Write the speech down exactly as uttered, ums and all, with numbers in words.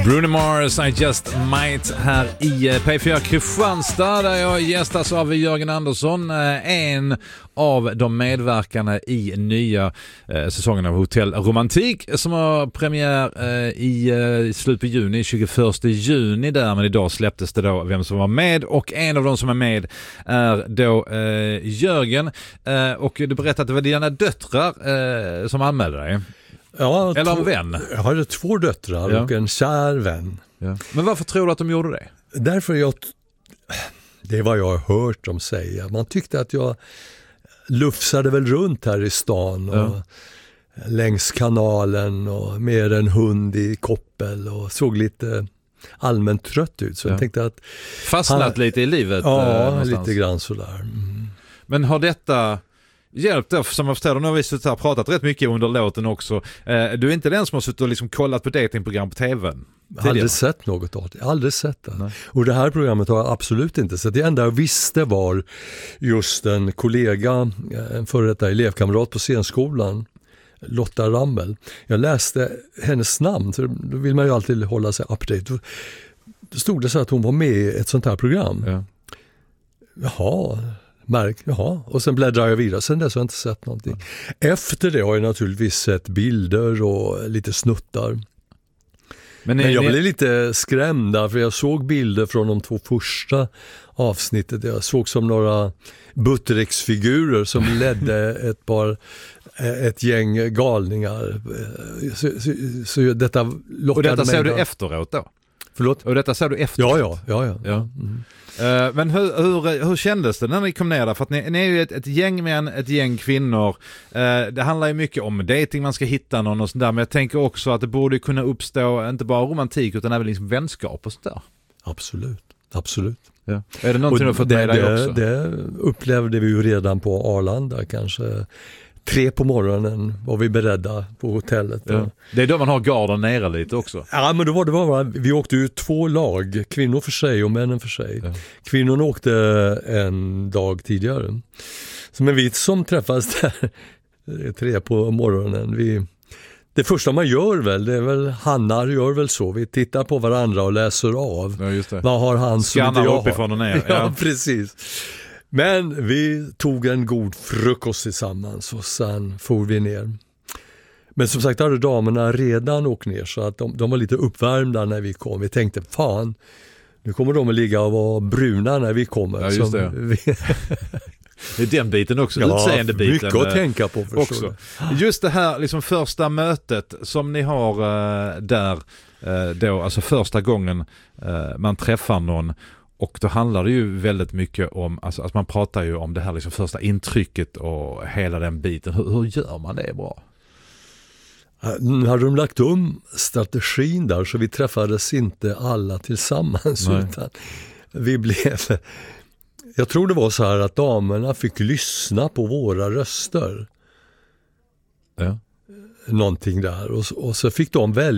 Bruno Mars, I just might här i P fyra Kristianstad där jag gästas av Jörgen Andersson, en av de medverkande i nya eh, säsongen av Hotell Romantik som har premiär eh, i eh, slutet på juni, tjugoförsta juni där, men idag släpptes det då vem som var med, och en av de som är med är då eh, Jörgen, eh, och du berättade att det var dina döttrar eh, som anmälde dig. Ja, eller två, en vän. Jag hade två döttrar ja. och en kär vän. Ja. Men varför tror du att de gjorde det? Därför jag, det är vad jag har hört dem säga. Man tyckte att jag lufsade väl runt här i stan och ja. längs kanalen och med en hund i koppel och såg lite allmänt trött ut. Så ja. jag tänkte att... Fastnat han, lite i livet? Ja, eh, lite grann sådär. Mm. Men har detta... hjälp då, som jag förstår, nu har vi suttit här och pratat rätt mycket under låten också. Eh, du är inte den som har suttit och liksom kollat på datingprogram på tvn? Jag har aldrig sett något av det. Jag har aldrig sett det. Nej. Och det här programmet har jag absolut inte sett. Det enda jag visste var just en kollega, en före detta elevkamrat på scenskolan, Lotta Rammel. Jag läste hennes namn, så då vill man ju alltid hålla sig update. Då stod det så att hon var med i ett sånt här program. Ja. Jaha... Märk, jaha. Och sen bläddrar jag vidare. Sen dess har jag inte sett någonting. Ja. Efter det har jag naturligtvis sett bilder och lite snuttar. Men, Men jag blev lite skrämd där, för jag såg bilder från de två första avsnittet. Jag såg som några Buttericks-figurer som ledde ett par ett gäng galningar. Så, så, så detta lockade. Och detta ser mig du efteråt då? Förlåt? Och detta ser du efteråt? Ja, ja. ja, ja. ja. Mm. Uh, men hur, hur, hur kändes det när ni kom ner där? För att ni, ni är ju ett, ett gäng män, ett gäng kvinnor. Uh, det handlar ju mycket om dating, man ska hitta någon och sånt där. Men jag tänker också att det borde kunna uppstå inte bara romantik utan även liksom vänskap och sånt där. Absolut, absolut. Ja. Är det någonting du har fått med dig också? Det upplevde vi ju redan på Arlanda kanske. Tre på morgonen var vi beredda på hotellet. Ja. Det är då man har garden nere lite också. Ja, men då var det bara, vi åkte ut två lag, kvinnor för sig och männen för sig. Ja. Kvinnorna åkte en dag tidigare. Så men vi som träffas där tre på morgonen, vi, det första man gör väl, det är väl, hannar gör väl så. Vi tittar på varandra och läser av. Ja, just det. Vad har han som inte jag har? Uppifrån och ner. Ja, ja, precis. Men vi tog en god frukost tillsammans och sen for vi ner. Men som sagt hade damerna redan åkt ner, så att de, de var lite uppvärmda när vi kom. Vi tänkte, fan, nu kommer de att ligga och vara bruna när vi kommer. Ja, just det. Vi... det är den biten också, ja, utseende biten. Mycket att tänka på också. Just det här liksom första mötet som ni har uh, där uh, då, alltså första gången uh, man träffar någon. Och då handlar det ju väldigt mycket om, alltså, alltså man pratar ju om det här liksom första intrycket och hela den biten. Hur, hur gör man det bra? Nu har de lagt om strategin där, så vi träffades inte alla tillsammans. Nej. Utan vi blev... Jag tror det var så här att damerna fick lyssna på våra röster. Ja. Någonting där. Och, och så fick de välja.